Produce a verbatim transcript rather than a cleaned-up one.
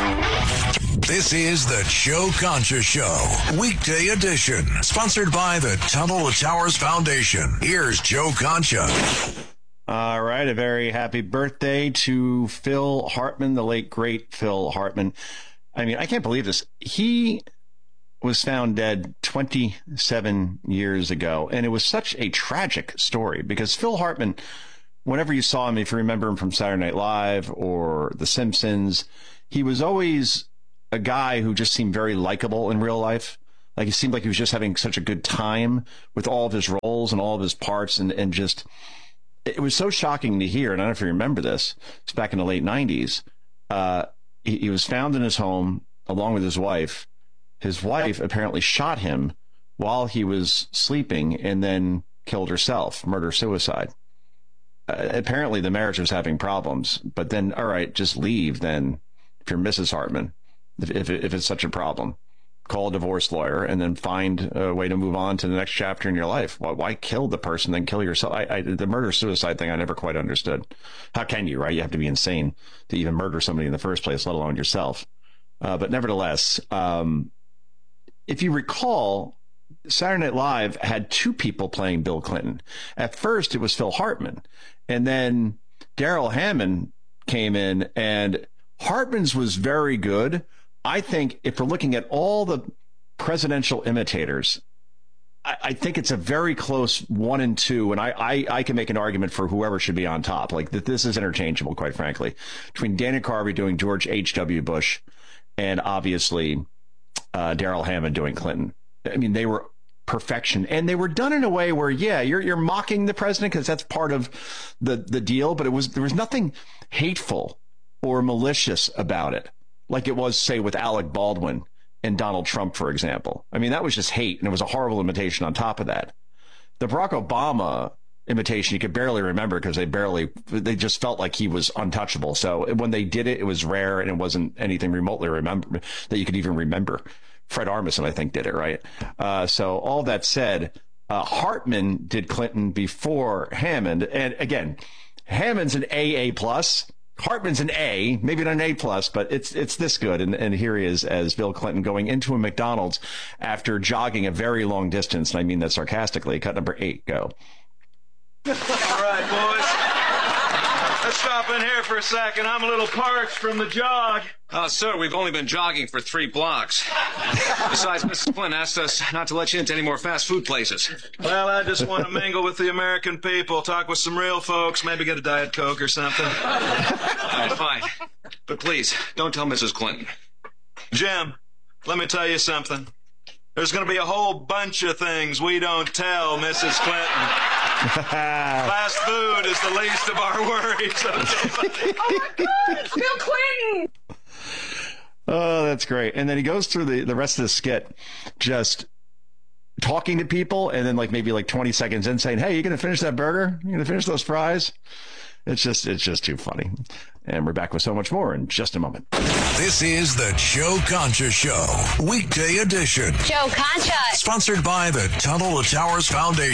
This is the Joe Concha Show, weekday edition, sponsored by the Tunnel to Towers Foundation. Here's Joe Concha. All right, a very happy birthday to Phil Hartman, the late, great Phil Hartman. I mean, I can't believe this. He was found dead twenty-seven years ago, and it was such a tragic story because Phil Hartman, whenever you saw him, if you remember him from Saturday Night Live or The Simpsons, he was always a guy who just seemed very likable in real life. Like, he seemed like he was just having such a good time with all of his roles and all of his parts, and, and just, it was so shocking to hear, and I don't know if you remember this, it's back in the late nineties, uh, he, he was found in his home along with his wife. His wife apparently shot him while he was sleeping and then killed herself, murder-suicide. Uh, apparently the marriage was having problems, but then, all right, just leave then, if you're Missus Hartman. If, if if it's such a problem, call a divorce lawyer and then find a way to move on to the next chapter in your life. Why, why kill the person, then kill yourself? I, I, the murder-suicide thing, I never quite understood. How can you, right? You have to be insane to even murder somebody in the first place, let alone yourself. Uh, but nevertheless, um, if you recall, Saturday Night Live had two people playing Bill Clinton. At first, it was Phil Hartman. And then Darrell Hammond came in, and Hartman's was very good. I think if we're looking at all the presidential imitators, I, I think it's a very close one and two. And I, I, I can make an argument for whoever should be on top. Like, that this is interchangeable, quite frankly, between Dana Carvey doing George H W. Bush and obviously uh, Darrell Hammond doing Clinton. I mean, they were perfection, and they were done in a way where, yeah, you're you're mocking the president because that's part of the the deal, but it was there was nothing hateful or malicious about it, like it was, say, with Alec Baldwin and Donald Trump, for example. I mean, that was just hate, and it was a horrible imitation on top of that. The Barack Obama imitation, you could barely remember because they barely, they just felt like he was untouchable. So when they did it, it was rare, and it wasn't anything remotely remember that you could even remember. Fred Armisen, I think, did it, right? Uh, so all that said, uh, Hartman did Clinton before Hammond. And again, Hammond's an A A plus. Hartman's an A, maybe not an A plus, but it's it's this good. And, and here he is as Bill Clinton going into a McDonald's after jogging a very long distance. And I mean that sarcastically. Cut number eight, go. All right, boys. Let's stop in here for a second. I'm a little parched from the jog. Uh, sir, we've only been jogging for three blocks. Besides, Missus Flynn asked us not to let you into any more fast food places. Well, I just want to mingle with the American people, talk with some real folks, maybe get a Diet Coke or something. All right, fine. But please, don't tell Missus Clinton. Jim, let me tell you something. There's going to be a whole bunch of things we don't tell Missus Clinton. Fast food is the least of our worries. Oh my God, it's Bill Clinton! Oh, that's great. And then he goes through the, the rest of the skit just talking to people, and then like maybe like twenty seconds in saying, hey, you going to finish that burger? You going to finish those fries? It's just, it's just too funny. And we're back with so much more in just a moment. This is the Joe Concha Show, weekday edition. Joe Concha. Sponsored by the Tunnel to Towers Foundation.